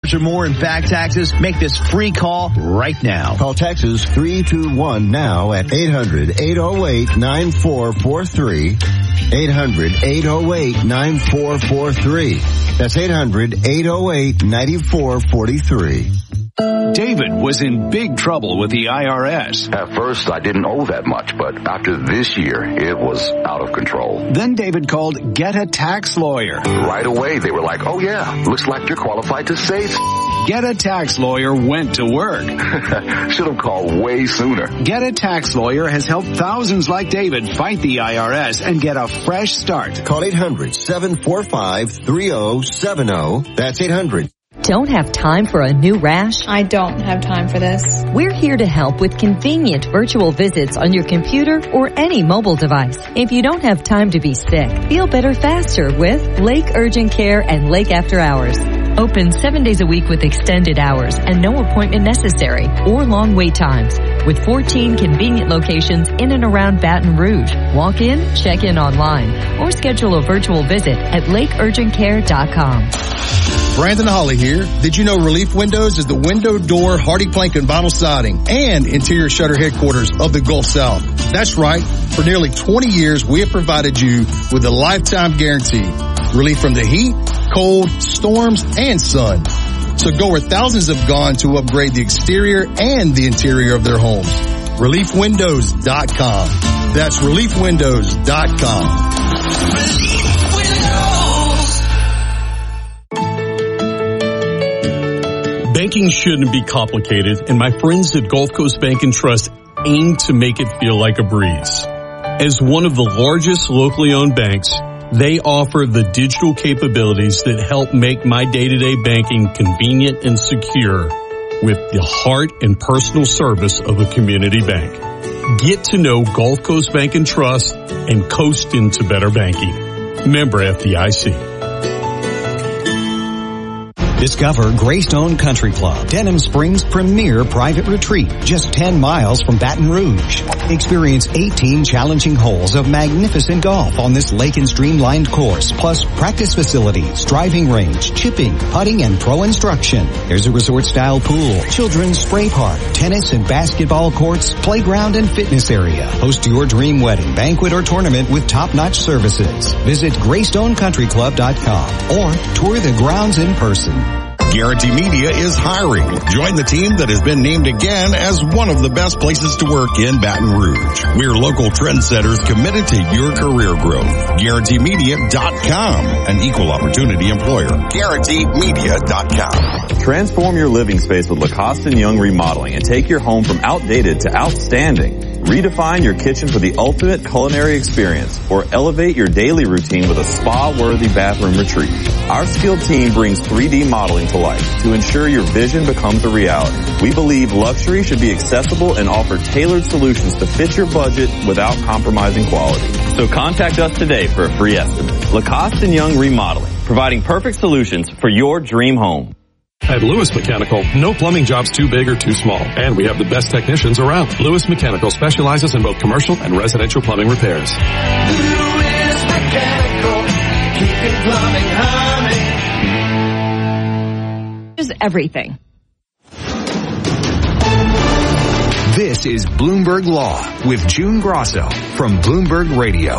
or more in back taxes, make this free call right now. Call Texas 321 now at 800-808-9443. 800-808-9443. That's 800-808-9443. David was in big trouble with the IRS. At first, I didn't owe that much, but after this year, it was out of control. Then David called Get a Tax Lawyer. Right away, they were like, oh yeah, looks like you're qualified to save. Get a Tax Lawyer went to work. Should have called way sooner. Get a Tax Lawyer has helped thousands like David fight the IRS and get a fresh start. Call 800-745-3070. That's 800. Don't have time for a new rash? I don't have time for this. We're here to help with convenient virtual visits on your computer or any mobile device. If you don't have time to be sick, feel better faster with Lake Urgent Care and Lake After Hours. Open 7 days a week with extended hours and no appointment necessary or long wait times. With 14 convenient locations in and around Baton Rouge. Walk in, check in online, or schedule a virtual visit at lakeurgentcare.com. Brandon Holly here. Did you know Relief Windows is the window, door, hardy plank, and vinyl siding and interior shutter headquarters of the Gulf South? That's right. For nearly 20 years, we have provided you with a lifetime guarantee. Relief from the heat, cold, storms, and sun. So go where thousands have gone to upgrade the exterior and the interior of their homes. ReliefWindows.com. That's ReliefWindows.com. Banking shouldn't be complicated, and my friends at Gulf Coast Bank and Trust aim to make it feel like a breeze. As one of the largest locally owned banks, they offer the digital capabilities that help make my day-to-day banking convenient and secure with the heart and personal service of a community bank. Get to know Gulf Coast Bank and Trust and coast into better banking. Member FDIC. Discover Greystone Country Club, Denham Springs' premier private retreat, just 10 miles from Baton Rouge. Experience 18 challenging holes of magnificent golf on this lake and streamlined course, plus practice facilities, driving range, chipping, putting, and pro instruction. There's a resort-style pool, children's spray park, tennis and basketball courts, playground and fitness area. Host your dream wedding, banquet, or tournament with top-notch services. Visit GreystonCountryClub.com or tour the grounds in person. Guarantee Media is hiring. Join the team that has been named again as one of the best places to work in Baton Rouge. We're local trendsetters committed to your career growth. GuaranteeMedia.com, an equal opportunity employer. GuaranteeMedia.com. Transform your living space with Lacoste & Young Remodeling and take your home from outdated to outstanding. Redefine your kitchen for the ultimate culinary experience or elevate your daily routine with a spa-worthy bathroom retreat. Our skilled team brings 3D modeling to life to ensure your vision becomes a reality. We believe luxury should be accessible and offer tailored solutions to fit your budget without compromising quality. So contact us today for a free estimate. Lacoste & Young Remodeling, providing perfect solutions for your dream home. At Lewis Mechanical, no plumbing job's too big or too small, and we have the best technicians around. Lewis Mechanical specializes in both commercial and residential plumbing repairs. Lewis Mechanical, keeping plumbing humming. Is everything. This is Bloomberg Law with June Grosso from Bloomberg Radio.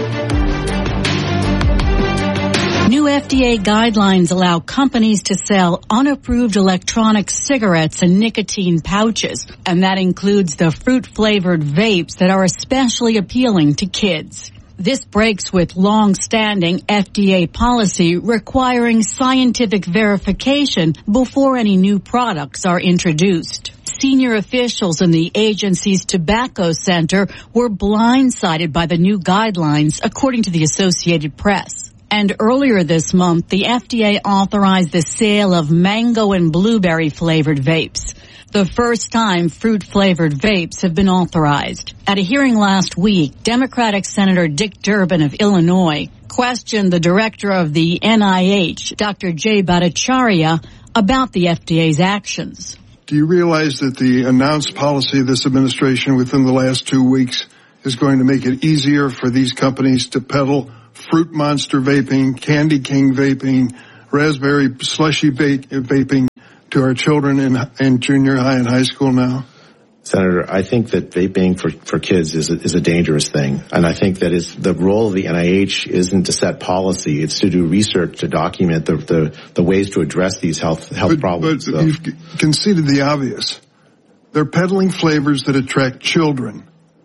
New FDA guidelines allow companies to sell unapproved electronic cigarettes and nicotine pouches, and that includes the fruit-flavored vapes that are especially appealing to kids. This breaks with long-standing FDA policy requiring scientific verification before any new products are introduced. Senior officials in the agency's tobacco center were blindsided by the new guidelines, according to the Associated Press. And earlier this month, the FDA authorized the sale of mango and blueberry flavored vapes, the first time fruit-flavored vapes have been authorized. At a hearing last week, Democratic Senator Dick Durbin of Illinois questioned the director of the NIH, Dr. Jay Bhattacharya, about the FDA's actions. Do you realize that the announced policy of this administration within the last 2 weeks is going to make it easier for these companies to peddle Fruit Monster vaping, Candy King vaping, Raspberry Slushy vaping, to our children in junior high and high school now? Senator, I think that vaping for kids is a dangerous thing. And I think that the role of the NIH isn't to set policy. It's to do research to document the ways to address these health problems. But you've conceded the obvious. They're peddling flavors that attract children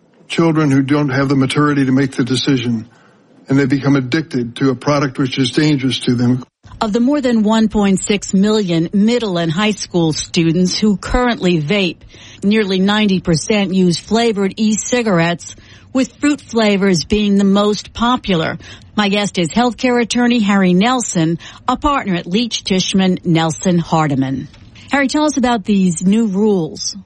who don't have the maturity to make the decision, and they become addicted to a product which is dangerous to them. Of the more than 1.6 million middle and high school students who currently vape, nearly 90% use flavored e-cigarettes, with fruit flavors being the most popular. My guest is healthcare attorney Harry Nelson, a partner at Leach Tishman Nelson Hardiman. Harry, tell us about these new rules.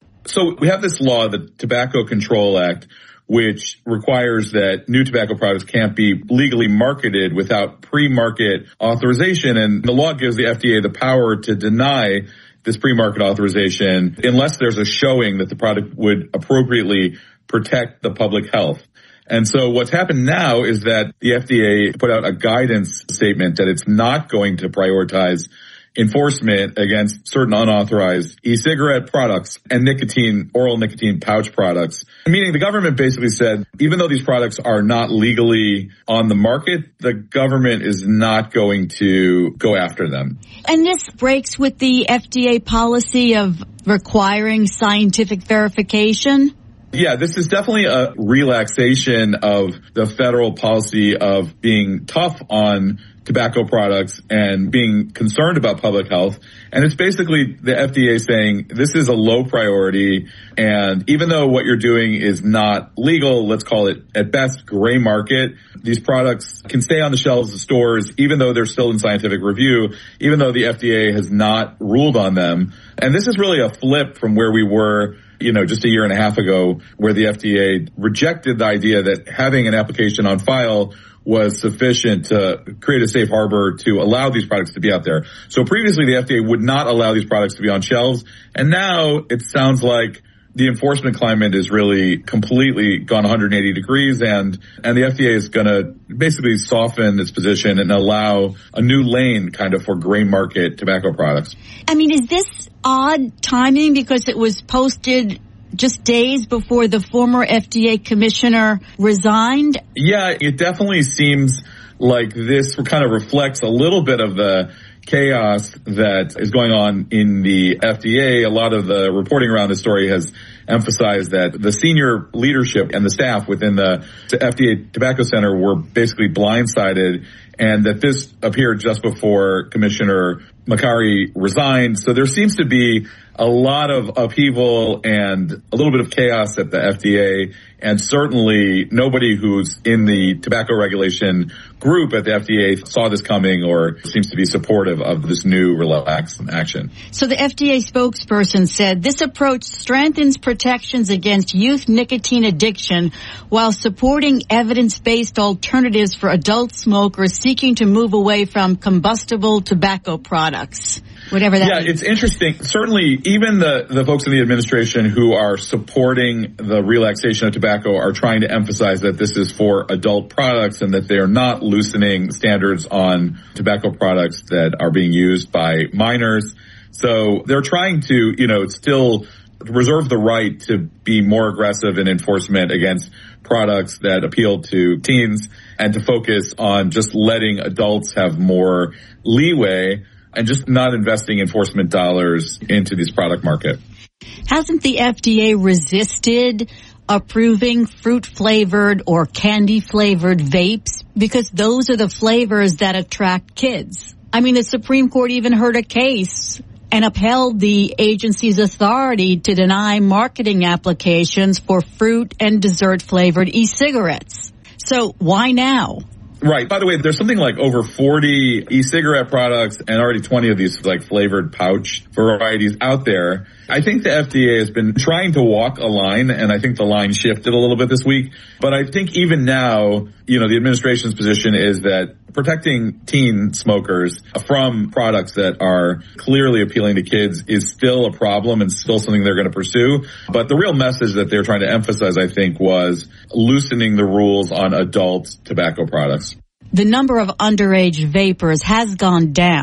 So we have this law, the Tobacco Control Act, which requires that new tobacco products can't be legally marketed without pre-market authorization. And the law gives the FDA the power to deny this pre-market authorization unless there's a showing that the product would appropriately protect the public health. And so what's happened now is that the FDA put out a guidance statement that it's not going to prioritize enforcement against certain unauthorized e-cigarette products and oral nicotine pouch products. Meaning the government basically said, even though these products are not legally on the market, the government is not going to go after them. And this breaks with the FDA policy of requiring scientific verification? Yeah, this is definitely a relaxation of the federal policy of being tough on tobacco products and being concerned about public health. And it's basically the FDA saying this is a low priority. And even though what you're doing is not legal, let's call it at best gray market, these products can stay on the shelves of stores, even though they're still in scientific review, even though the FDA has not ruled on them. And this is really a flip from where we were just a year and a half ago, where the FDA rejected the idea that having an application on file was sufficient to create a safe harbor to allow these products to be out there. So previously the FDA would not allow these products to be on shelves. And now it sounds like the enforcement climate is really completely gone 180 degrees and the FDA is going to basically soften its position and allow a new lane kind of for gray market tobacco products. I mean, is this odd timing because it was posted just days before the former FDA commissioner resigned? Yeah, it definitely seems like this kind of reflects a little bit of the chaos that is going on in the FDA. A lot of the reporting around this story has emphasized that the senior leadership and the staff within the FDA Tobacco Center were basically blindsided, and that this appeared just before Commissioner Makary resigned. So there seems to be a lot of upheaval and a little bit of chaos at the FDA, and certainly nobody who's in the tobacco regulation group at the FDA saw this coming or seems to be supportive of this new relaxed action. So the FDA spokesperson said this approach strengthens protections against youth nicotine addiction while supporting evidence-based alternatives for adult smokers seeking to move away from combustible tobacco products. Whatever that means. It's interesting. Certainly, even the folks in the administration who are supporting the relaxation of tobacco are trying to emphasize that this is for adult products and that they are not loosening standards on tobacco products that are being used by minors. So they're trying to, still reserve the right to be more aggressive in enforcement against products that appeal to teens and to focus on just letting adults have more leeway and just not investing enforcement dollars into this product market. Hasn't the FDA resisted approving fruit-flavored or candy-flavored vapes? Because those are the flavors that attract kids. I mean, the Supreme Court even heard a case and upheld the agency's authority to deny marketing applications for fruit and dessert-flavored e-cigarettes. So why now? Right. By the way, there's something like over 40 e-cigarette products and already 20 of these like flavored pouch varieties out there. I think the FDA has been trying to walk a line, and I think the line shifted a little bit this week. But I think even now, the administration's position is that protecting teen smokers from products that are clearly appealing to kids is still a problem and still something they're going to pursue. But the real message that they're trying to emphasize, I think, was loosening the rules on adult tobacco products. The number of underage vapors has gone down.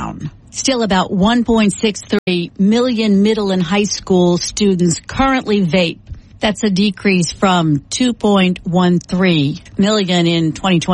Still, about 1.63 million middle and high school students currently vape. That's a decrease from 2.13 million in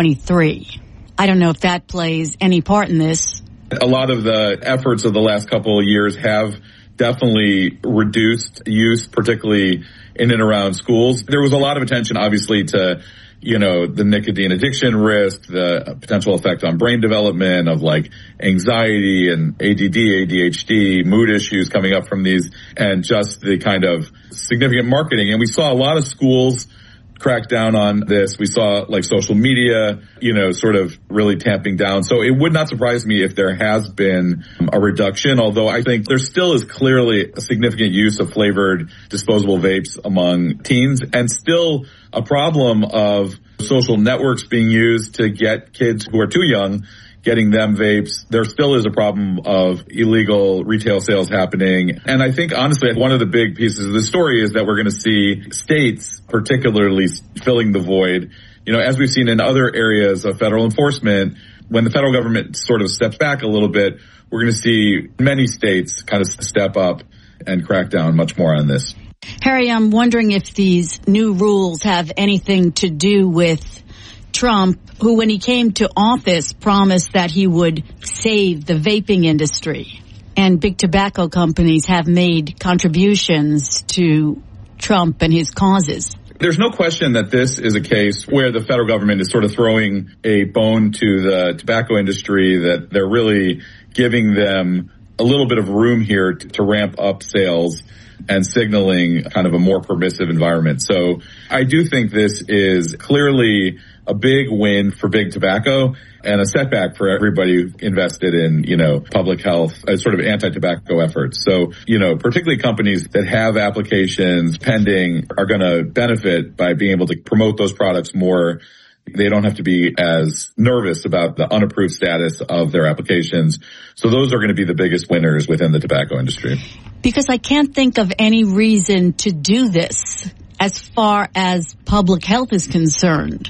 2023. I don't know if that plays any part in this. A lot of the efforts of the last couple of years have definitely reduced use, particularly in and around schools. There was a lot of attention, obviously, to, the nicotine addiction risk, the potential effect on brain development of like anxiety and ADD, ADHD, mood issues coming up from these, and just the kind of significant marketing. And we saw a lot of schools crack down on this. We saw like social media, sort of really tamping down. So it would not surprise me if there has been a reduction, although I think there still is clearly a significant use of flavored disposable vapes among teens, and still a problem of social networks being used to get kids who are too young, getting them vapes. There still is a problem of illegal retail sales happening. And I think, honestly, one of the big pieces of the story is that we're going to see states particularly filling the void. As we've seen in other areas of federal enforcement, when the federal government sort of steps back a little bit, we're going to see many states kind of step up and crack down much more on this. Harry, I'm wondering if these new rules have anything to do with Trump, who, when he came to office, promised that he would save the vaping industry. And big tobacco companies have made contributions to Trump and his causes. There's no question that this is a case where the federal government is sort of throwing a bone to the tobacco industry, that they're really giving them a little bit of room here to ramp up sales and signaling kind of a more permissive environment. So I do think this is clearly a big win for big tobacco and a setback for everybody who invested in, public health, sort of anti-tobacco efforts. So, particularly companies that have applications pending are going to benefit by being able to promote those products more. They don't have to be as nervous about the unapproved status of their applications. So those are going to be the biggest winners within the tobacco industry. Because I can't think of any reason to do this as far as public health is concerned.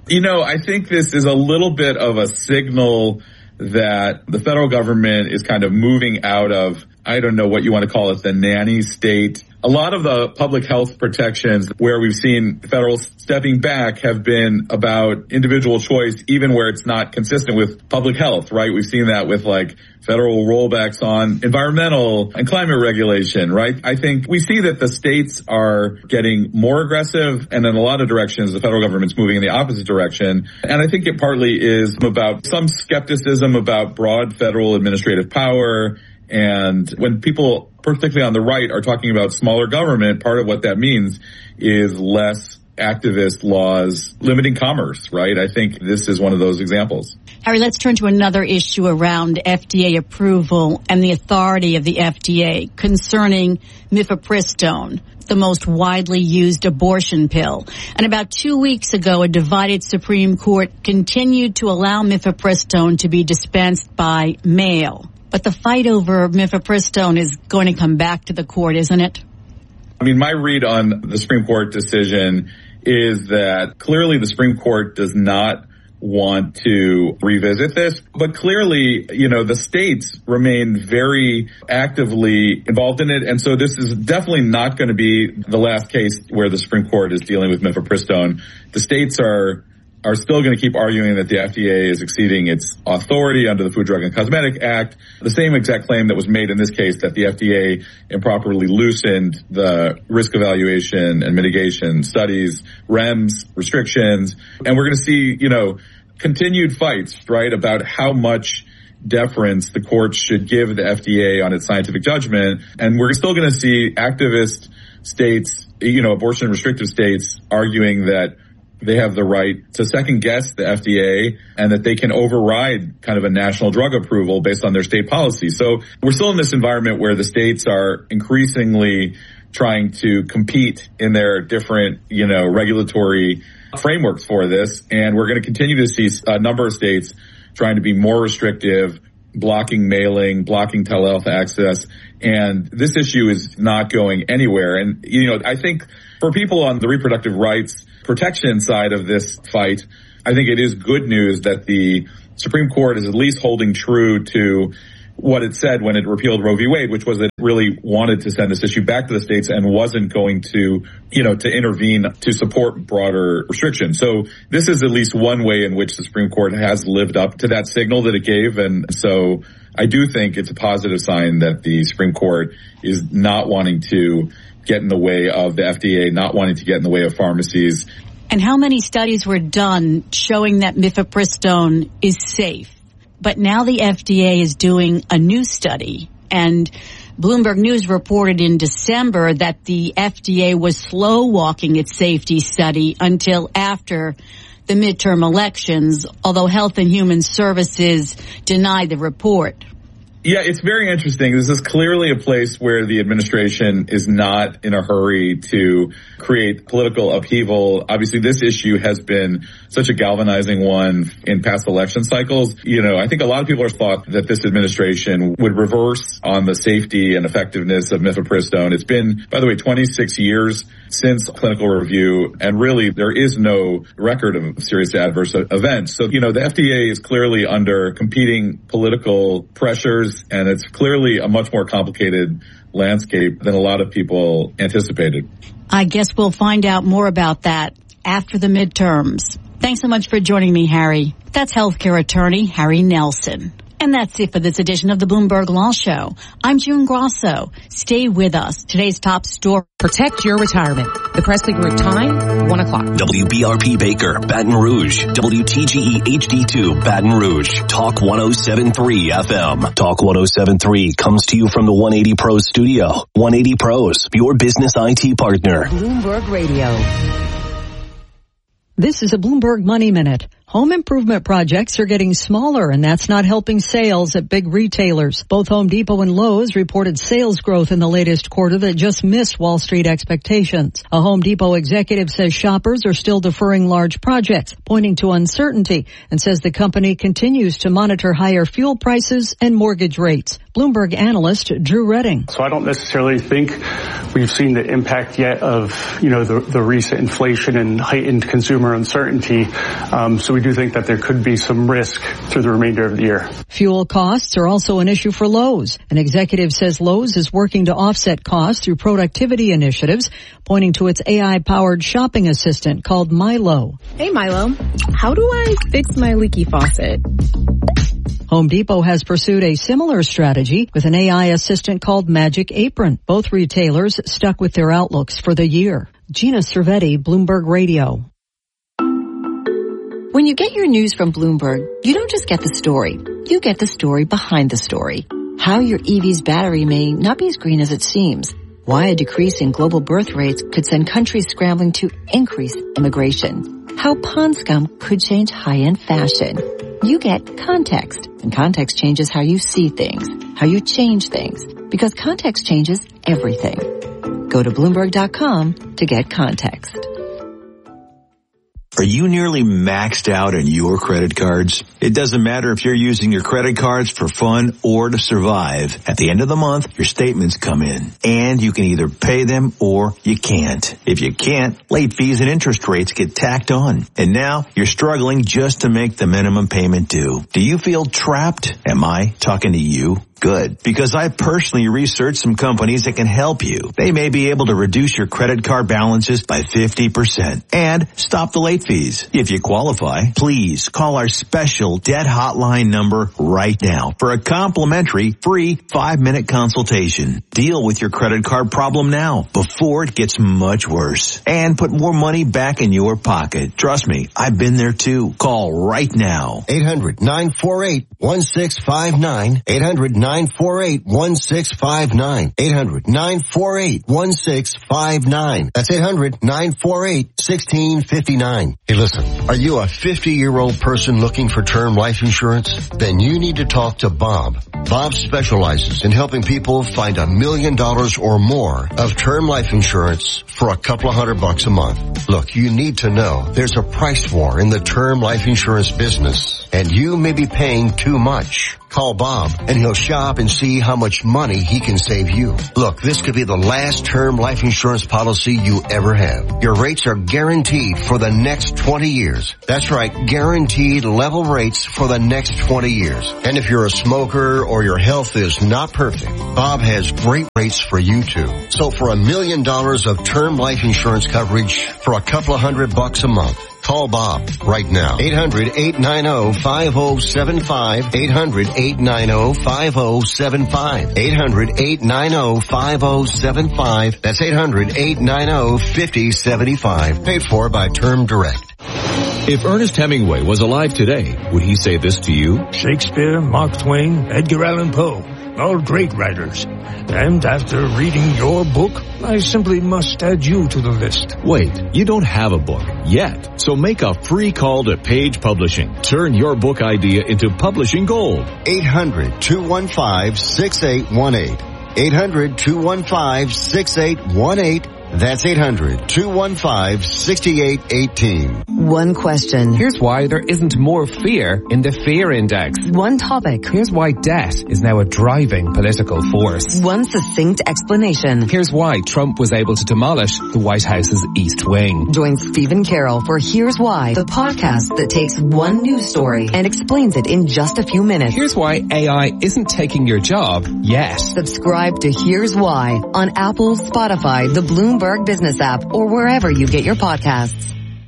I think this is a little bit of a signal that the federal government is kind of moving out of, I don't know what you want to call it, the nanny state. A lot of the public health protections where we've seen federal stepping back have been about individual choice, even where it's not consistent with public health, right? We've seen that with like federal rollbacks on environmental and climate regulation, right? I think we see that the states are getting more aggressive, and in a lot of directions, the federal government's moving in the opposite direction. And I think it partly is about some skepticism about broad federal administrative power. And when people, particularly on the right, are talking about smaller government, part of what that means is less activist laws limiting commerce, right? I think this is one of those examples. Harry, let's turn to another issue around FDA approval and the authority of the FDA concerning mifepristone, the most widely used abortion pill. And about 2 weeks ago, a divided Supreme Court continued to allow mifepristone to be dispensed by mail. But the fight over mifepristone is going to come back to the court, isn't it? I mean, my read on the Supreme Court decision is that clearly the Supreme Court does not want to revisit this, but clearly, the states remain very actively involved in it. And so this is definitely not going to be the last case where the Supreme Court is dealing with mifepristone. The states are still going to keep arguing that the FDA is exceeding its authority under the Food, Drug, and Cosmetic Act. The same exact claim that was made in this case, that the FDA improperly loosened the risk evaluation and mitigation studies, REMS, restrictions. And we're going to see, continued fights, right, about how much deference the courts should give the FDA on its scientific judgment. And we're still going to see activist states, abortion restrictive states arguing that they have the right to second guess the FDA and that they can override kind of a national drug approval based on their state policy. So we're still in this environment where the states are increasingly trying to compete in their different, regulatory frameworks for this. And we're going to continue to see a number of states trying to be more restrictive, blocking mailing, blocking telehealth access. And this issue is not going anywhere. And, I think for people on the reproductive rights protection side of this fight, I think it is good news that the Supreme Court is at least holding true to what it said when it repealed Roe v. Wade, which was that it really wanted to send this issue back to the states and wasn't going to, to intervene to support broader restrictions. So this is at least one way in which the Supreme Court has lived up to that signal that it gave. And so I do think it's a positive sign that the Supreme Court is not wanting to get in the way of the FDA, not wanting to get in the way of pharmacies. And how many studies were done showing that mifepristone is safe? But now the FDA is doing a new study, and Bloomberg News reported in December that the FDA was slow walking its safety study until after the midterm elections, although Health and Human Services denied the report. Yeah, it's very interesting. This is clearly a place where the administration is not in a hurry to create political upheaval. Obviously, this issue has been such a galvanizing one in past election cycles. I think a lot of people have thought that this administration would reverse on the safety and effectiveness of mifepristone. It's been, by the way, 26 years since clinical review, and really there is no record of serious adverse events. So, the FDA is clearly under competing political pressures, and it's clearly a much more complicated landscape than a lot of people anticipated. I guess we'll find out more about that after the midterms. Thanks so much for joining me, Harry. That's healthcare attorney Harry Nelson. And that's it for this edition of the Bloomberg Law Show. I'm June Grosso. Stay with us. Today's top story. Protect your retirement. The Presley Group time, 1 o'clock. WBRP Baker, Baton Rouge. WTGE HD2, Baton Rouge. Talk 107.3 FM. Talk 107.3 comes to you from the 180 Pros studio. 180 Pros, your business IT partner. Bloomberg Radio. This is a Bloomberg Money Minute. Home improvement projects are getting smaller, and that's not helping sales at big retailers. Both Home Depot and Lowe's reported sales growth in the latest quarter that just missed Wall Street expectations. A Home Depot executive says shoppers are still deferring large projects, pointing to uncertainty, and says the company continues to monitor higher fuel prices and mortgage rates. Bloomberg analyst Drew Redding. So I don't necessarily think we've seen the impact yet of, the recent inflation and heightened consumer uncertainty. So we do think that there could be some risk through the remainder of the year. Fuel costs are also an issue for Lowe's. An executive says Lowe's is working to offset costs through productivity initiatives, pointing to its AI-powered shopping assistant called Milo. Hey, Milo. How do I fix my leaky faucet? Home Depot has pursued a similar strategy with an AI assistant called Magic Apron. Both retailers stuck with their outlooks for the year. Gina Cervetti, Bloomberg Radio. When you get your news from Bloomberg, you don't just get the story. You get the story behind the story. How your EV's battery may not be as green as it seems. Why a decrease in global birth rates could send countries scrambling to increase immigration. How pond scum could change high-end fashion. You get context, and context changes how you see things, how you change things, because context changes everything. Go to Bloomberg.com to get context. Are you nearly maxed out on your credit cards? It doesn't matter if you're using your credit cards for fun or to survive. At the end of the month, your statements come in, and you can either pay them or you can't. If you can't, late fees and interest rates get tacked on. And now you're struggling just to make the minimum payment due. Do you feel trapped? Am I talking to you? Good, because I personally researched some companies that can help you. They may be able to reduce your credit card balances by 50% and stop the late fees. If you qualify, please call our special debt hotline number right now for a complimentary free 5-minute consultation. Deal with your credit card problem now before it gets much worse and put more money back in your pocket. Trust me, I've been there too. Call right now. 800-948-1659. 800-948-1659. 800-948-1659. That's 800-948-1659. Hey, listen, are you a 50-year-old person looking for term life insurance? Then you need to talk to Bob. Bob specializes in helping people find $1 million or more of term life insurance for a couple of $100 a month. Look, you need to know there's a price war in the term life insurance business, and you may be paying too much. Call Bob and he'll shop and see how much money he can save you. Look, this could be the last term life insurance policy you ever have. Your rates are guaranteed for the next 20 years. That's right, guaranteed level rates for the next 20 years. And if you're a smoker or your health is not perfect, Bob has great rates for you too. So for $1 million of term life insurance coverage for a couple of $100 a month, call Bob right now. 800-890-5075. 800-890-5075. 800-890-5075. That's 800-890-5075. Paid for by Term Direct. If Ernest Hemingway was alive today, would he say this to you? Shakespeare, Mark Twain, Edgar Allan Poe, all great writers. And after reading your book, I simply must add you to the list. Wait, you don't have a book yet. So make a free call to Page Publishing. Turn your book idea into publishing gold. 800-215-6818. 800-215-6818. That's 800-215-6818. One question. Here's why there isn't more fear in the fear index. One topic. Here's why debt is now a driving political force. One succinct explanation. Here's why Trump was able to demolish the White House's East Wing. Join Stephen Carroll for Here's Why, the podcast that takes one news story and explains it in just a few minutes. Here's why AI isn't taking your job yet. Subscribe to Here's Why on Apple, Spotify, the Bloomberg Business app, or wherever you get your podcasts.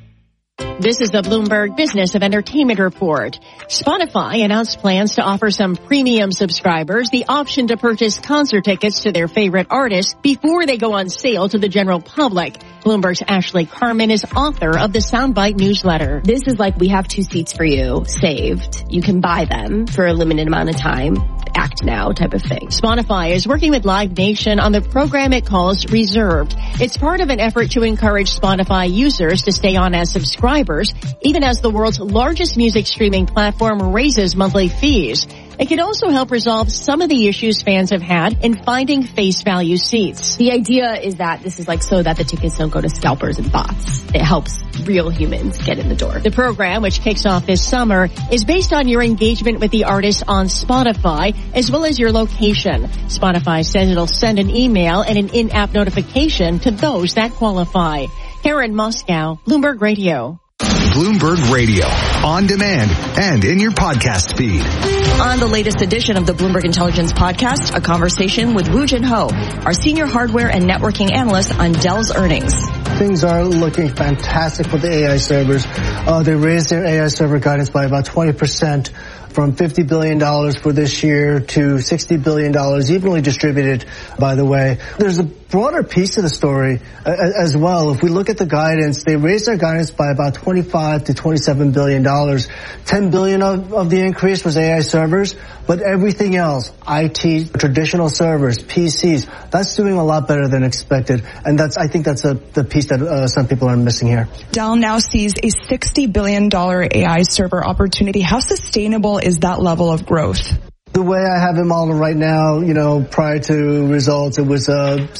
This is the Bloomberg Business of Entertainment Report. Spotify announced plans to offer some premium subscribers the option to purchase concert tickets to their favorite artists before they go on sale to the general public. Bloomberg's Ashley Carman is author of the Soundbite newsletter. This is like, we have 2 seats for you saved. You can buy them for a limited amount of time. Act now type of thing. Spotify is working with Live Nation on the program it calls Reserved. It's part of an effort to encourage Spotify users to stay on as subscribers, even as the world's largest music streaming platform raises monthly fees. It could also help resolve some of the issues fans have had in finding face value seats. The idea is that this is like so that the tickets don't go to scalpers and bots. It helps real humans get in the door. The program, which kicks off this summer, is based on your engagement with the artist on Spotify, as well as your location. Spotify says it'll send an email and an in-app notification to those that qualify. Karen Moscow, Bloomberg Radio. Bloomberg Radio, on demand and in your podcast feed. On the latest edition of the Bloomberg Intelligence Podcast, a conversation with Woo Jin Ho, our senior hardware and networking analyst on Dell's earnings. Things are looking fantastic for the AI servers. They raised their AI server guidance by about 20%. From $50 billion for this year to $60 billion, evenly distributed, by the way. There's a broader piece to the story as well. If we look at the guidance, they raised their guidance by about $25 to $27 billion. $10 billion of the increase was AI servers, but everything else, IT, traditional servers, PCs, that's doing a lot better than expected. And I think that's the piece that some people are missing here. Dell now sees a $60 billion AI server opportunity. How sustainable is that level of growth? The way I have it modeled right now, prior to results, it was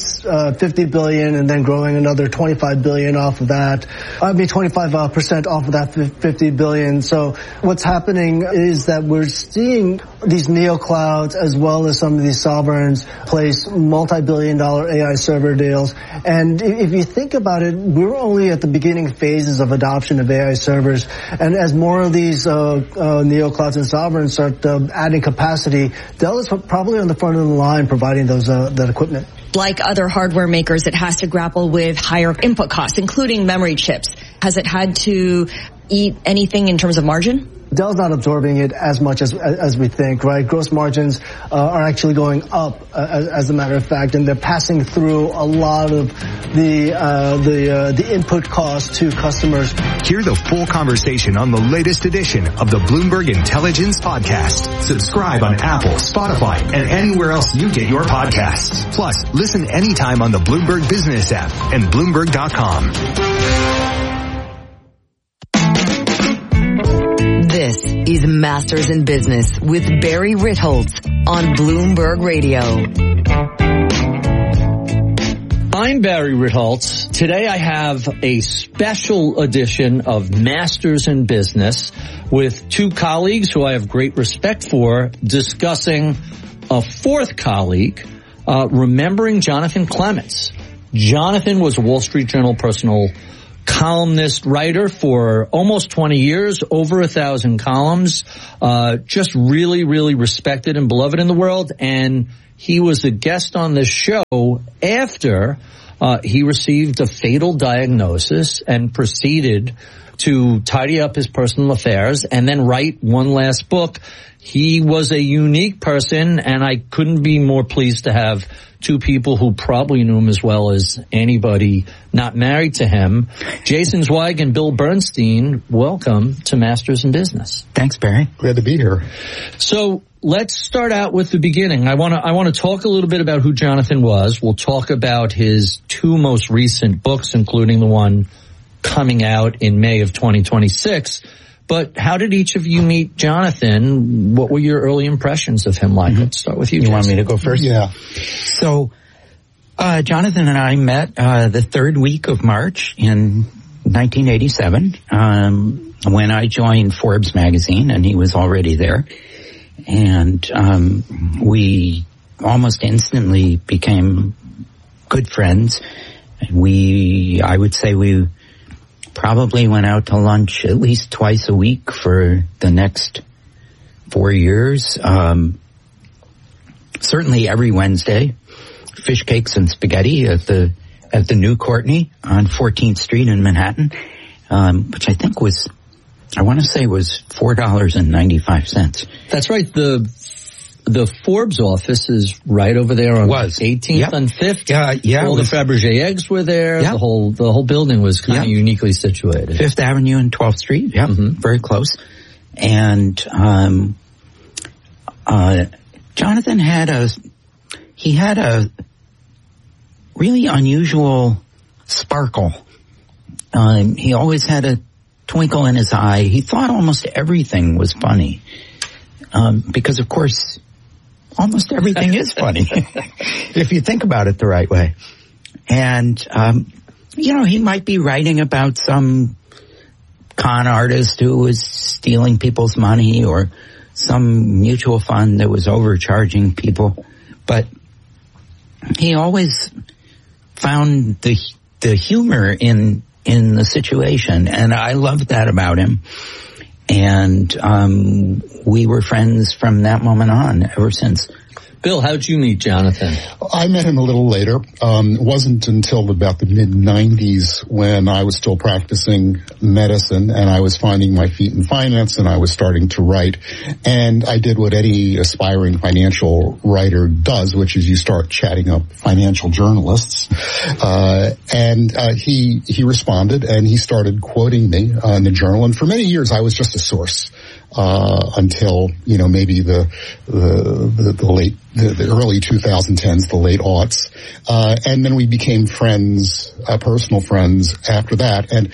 50 billion and then growing another 25 billion off of that. 25% off of that 50 billion. So what's happening is that we're seeing these neoclouds as well as some of these sovereigns place multi-billion-dollar AI server deals. And if you think about it, we're only at the beginning phases of adoption of AI servers. And as more of these neoclouds and sovereigns start adding capacity, Dell is probably on the front of the line providing that equipment. Like other hardware makers, it has to grapple with higher input costs, including memory chips. Has it had to eat anything in terms of margin? Dell's not absorbing it as much as we think, right? Gross margins are actually going up, as a matter of fact, and they're passing through a lot of the input costs to customers. Hear the full conversation on the latest edition of the Bloomberg Intelligence Podcast. Subscribe on Apple, Spotify, and anywhere else you get your podcasts. Plus, listen anytime on the Bloomberg Business app and Bloomberg.com. This is Masters in Business with Barry Ritholtz on Bloomberg Radio. I'm Barry Ritholtz. Today I have a special edition of Masters in Business with two colleagues who I have great respect for, discussing a fourth colleague, remembering Jonathan Clements. Jonathan was a Wall Street Journal personal columnist, writer for almost 20 years, over 1,000 columns, just really, really respected and beloved in the world. And he was a guest on this show after he received a fatal diagnosis and proceeded to tidy up his personal affairs and then write one last book. He was a unique person, and I couldn't be more pleased to have two people who probably knew him as well as anybody not married to him. Jason Zweig and Bill Bernstein, welcome to Masters in Business. Thanks, Barry. Glad to be here. So let's start out with the beginning. I want to talk a little bit about who Jonathan was. We'll talk about his two most recent books, including the one coming out in May of 2026. But how did each of you meet Jonathan? What were your early impressions of him like? Mm-hmm. Let's start with you. You want me to go first? Yeah. So, Jonathan and I met the third week of March in 1987 when I joined Forbes magazine, and he was already there. And we almost instantly became good friends. I would say we probably went out to lunch at least twice a week for the next 4 years. Certainly every Wednesday, fish cakes and spaghetti at the New Courtney on 14th Street in Manhattan, which I think was $4.95. That's right. The Forbes office is right over there on 18th and 5th. Yeah. All the Fabergé eggs were there. Yeah. The whole building was kind of uniquely situated. 5th Avenue and 12th Street. Yeah. Mm-hmm. Very close. And, Jonathan had a really unusual sparkle. He always had a twinkle in his eye. He thought almost everything was funny. Because of course, almost everything is funny if you think about it the right way. And, he might be writing about some con artist who was stealing people's money or some mutual fund that was overcharging people. But he always found the humor in the situation. And I loved that about him. And we were friends from that moment on ever since. Bill, how'd you meet Jonathan? I met him a little later. It wasn't until about the mid-90s when I was still practicing medicine and I was finding my feet in finance and I was starting to write. And I did what any aspiring financial writer does, which is you start chatting up financial journalists. He responded and he started quoting me in the journal. And for many years I was just a source. Until, maybe the early 2010s, the late aughts. And then we became friends, personal friends after that. And,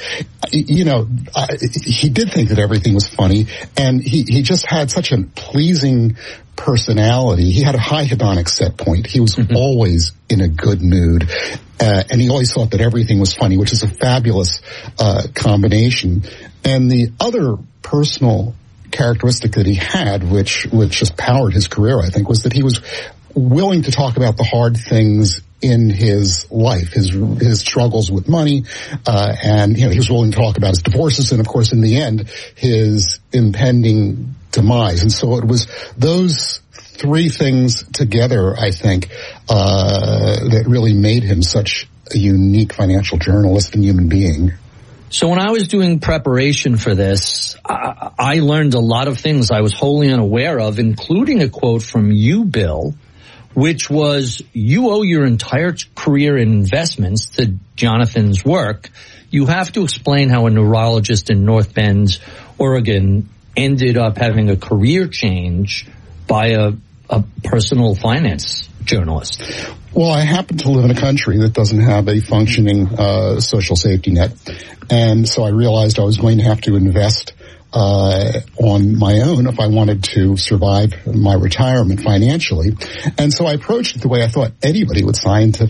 he did think that everything was funny and he just had such a pleasing personality. He had a high hedonic set point. He was always in a good mood. And he always thought that everything was funny, which is a fabulous, combination. And the other personal characteristic that he had, which just powered his career, I think, was that he was willing to talk about the hard things in his life, his struggles with money, and he was willing to talk about his divorces and, of course, in the end, his impending demise. And so it was those three things together, I think, that really made him such a unique financial journalist and human being. So when I was doing preparation for this, I learned a lot of things I was wholly unaware of, including a quote from you, Bill, which was, you owe your entire career in investments to Jonathan's work. You have to explain how a neurologist in North Bend, Oregon, ended up having a career change by a personal finance journalist. Well, I happen to live in a country that doesn't have a functioning social safety net. And so I realized I was going to have to invest on my own if I wanted to survive my retirement financially. And so I approached it the way I thought anybody with scientific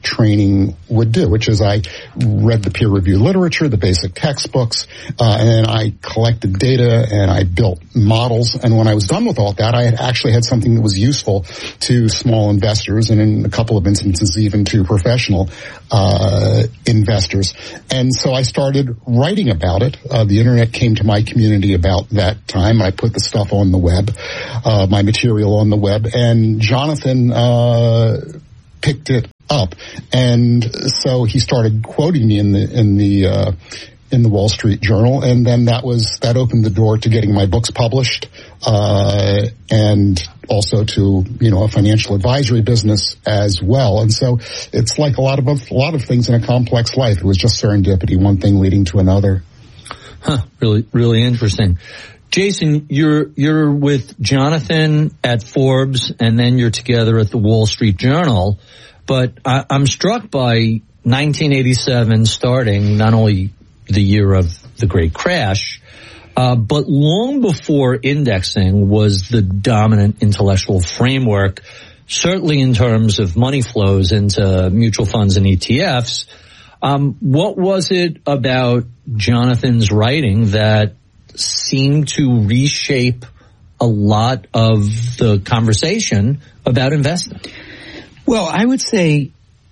training would do, which is I read the peer-reviewed literature, the basic textbooks, and then I collected data and I built models. And when I was done with all that, I had actually had something that was useful to small investors, and in a couple of instances even to professional investors. And so I started writing about it. The internet came to my community about that time. I put the stuff on the web, my material on the web, and Jonathan picked it up, and so he started quoting me in the Wall Street Journal, and then that opened the door to getting my books published, and also to a financial advisory business as well. And so it's like a lot of things in a complex life. It was just serendipity, one thing leading to another. Really, really interesting. Jason, you're with Jonathan at Forbes, and then you're together at the Wall Street Journal. But I'm struck by 1987 starting, not only the year of the great crash, but long before indexing was the dominant intellectual framework, certainly in terms of money flows into mutual funds and ETFs. What was it about Jonathan's writing that seemed to reshape a lot of the conversation about investing? Well, I would say,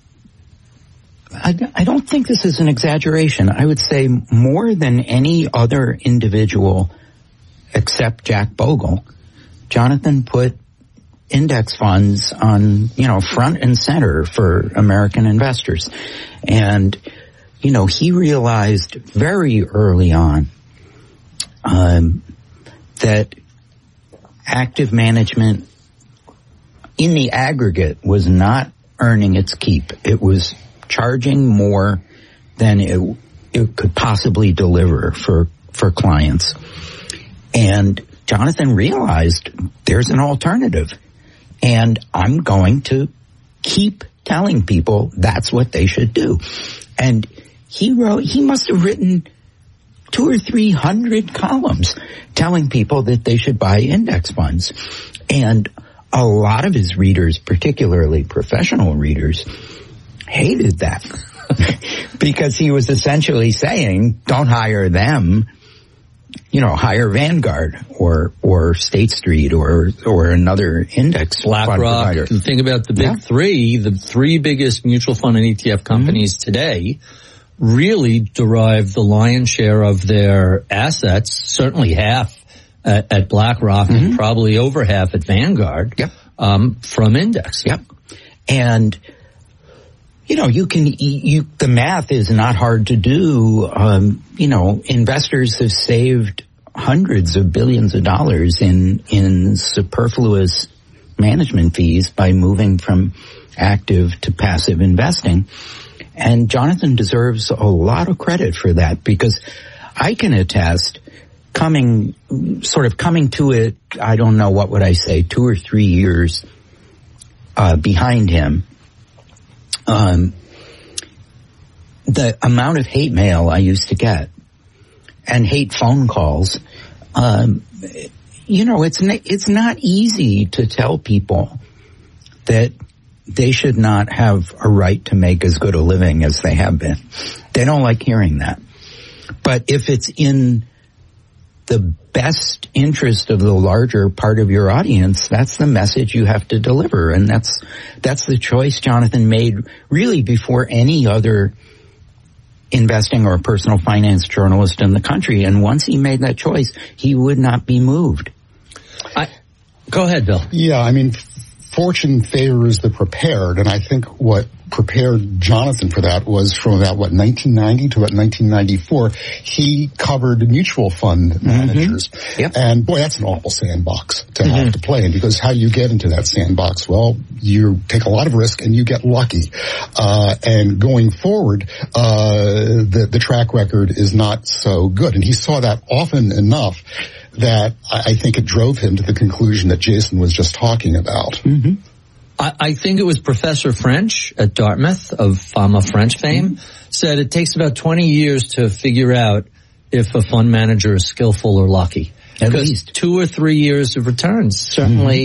I don't think this is an exaggeration. I would say more than any other individual except Jack Bogle, Jonathan put index funds on, front and center for American investors. And, he realized very early on that active management in the aggregate was not earning its keep. It was charging more than it could possibly deliver for clients. And Jonathan realized there's an alternative. And I'm going to keep telling people that's what they should do. And he must have written 200 or 300 columns telling people that they should buy index funds. And a lot of his readers, particularly professional readers, hated that because he was essentially saying, don't hire them, hire Vanguard or State Street or another index BlackRock. provider. Think about the big three, the three biggest mutual fund and ETF companies today really derive the lion's share of their assets, certainly half at BlackRock and probably over half at Vanguard, from index. Yep. And, the math is not hard to do. Investors have saved hundreds of billions of dollars in superfluous management fees by moving from active to passive investing. And Jonathan deserves a lot of credit for that, because I can attest, coming to it, I don't know, what would I say, 2 or 3 years behind him, the amount of hate mail I used to get and hate phone calls, it's not easy to tell people that they should not have a right to make as good a living as they have been. They don't like hearing that. But if it's in the best interest of the larger part of your audience, that's the message you have to deliver. And that's the choice Jonathan made really before any other investing or personal finance journalist in the country. And once he made that choice, he would not be moved. Go ahead, Bill. Yeah, fortune favors the prepared, and I think what prepared Jonathan for that was from about 1990 to about 1994. He covered mutual fund managers, and boy, that's an awful sandbox to have to play in, because how do you get into that sandbox? Well, you take a lot of risk and you get lucky. And going forward, the track record is not so good, and he saw that often enough that I think it drove him to the conclusion that Jason was just talking about. I think it was Professor French at Dartmouth of Fama French fame said it takes about 20 years to figure out if a fund manager is skillful or lucky. At least 2 or 3 years of returns certainly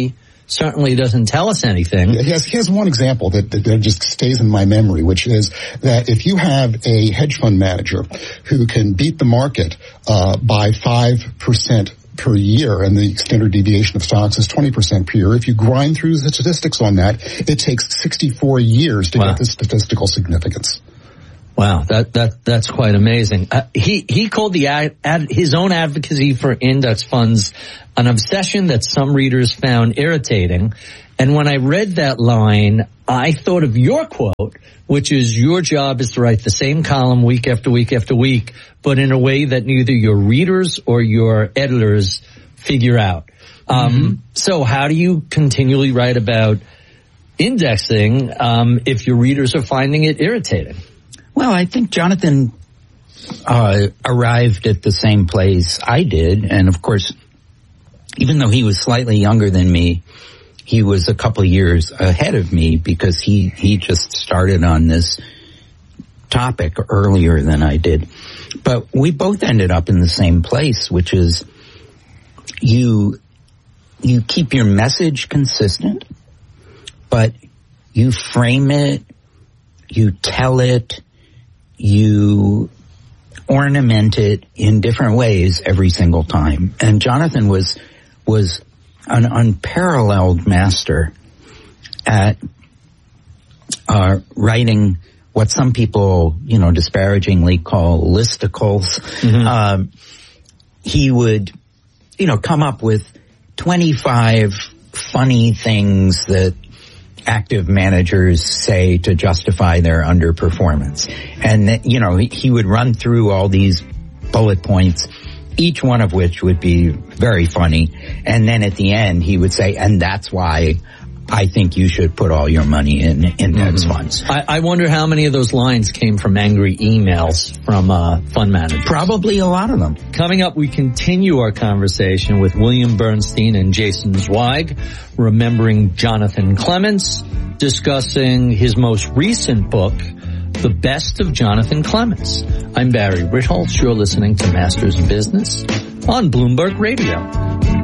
certainly doesn't tell us anything. He has one example that just stays in my memory, which is that if you have a hedge fund manager who can beat the market by 5% per year, and the standard deviation of stocks is 20% per year. If you grind through the statistics on that, it takes 64 years to get the statistical significance. Wow, that's quite amazing. He called his own advocacy for index funds an obsession that some readers found irritating. And when I read that line, I thought of your quote, which is your job is to write the same column week after week after week, but in a way that neither your readers or your editors figure out. So how do you continually write about indexing if your readers are finding it irritating? Well, I think Jonathan arrived at the same place I did. And of course, even though he was slightly younger than me, he was a couple of years ahead of me because he just started on this topic earlier than I did. But we both ended up in the same place, which is you keep your message consistent, but you frame it, you tell it, you ornament it in different ways every single time. And Jonathan was an unparalleled master at writing what some people, disparagingly call listicles. He would, come up with 25 funny things that active managers say to justify their underperformance. And, he would run through all these bullet points, each one of which would be very funny. And then at the end, he would say, and that's why I think you should put all your money in index funds. I wonder how many of those lines came from angry emails from fund managers. Probably a lot of them. Coming up, we continue our conversation with William Bernstein and Jason Zweig, remembering Jonathan Clements, discussing his most recent book, The Best of Jonathan Clements. I'm Barry Ritholtz. You're listening to Masters in Business on Bloomberg Radio.